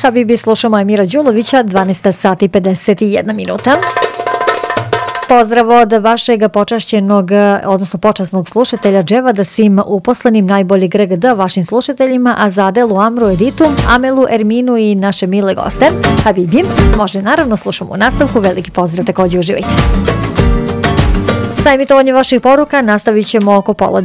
Habibi, slušamo Emira Đulovića, 12 sati i 51 minuta. Pozdrav od vašeg počašćenog, odnosno počasnog slušatelja Dževada Sim, uposlenim najbolji Greg D vašim slušateljima, a za Adelu, Amru, Editu, Amelu, Erminu i naše mile goste. Habibi, može naravno, slušamo u nastavku, veliki pozdrav, također uživajte. Sa emitovanjem vaših poruka nastavit ćemo oko pola